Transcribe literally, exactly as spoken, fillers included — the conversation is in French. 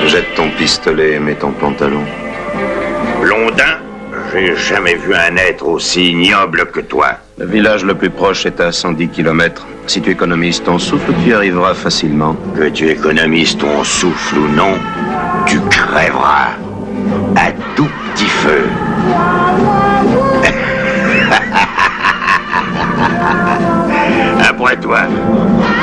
Jette ton pistolet et mets ton pantalon. Blondin, j'ai jamais vu un être aussi ignoble que toi. Le village le plus proche est à cent dix kilomètres. Si tu économises ton souffle, tu y arriveras facilement. Que tu économises ton souffle ou non, tu crèveras à tout petit feu. Après toi.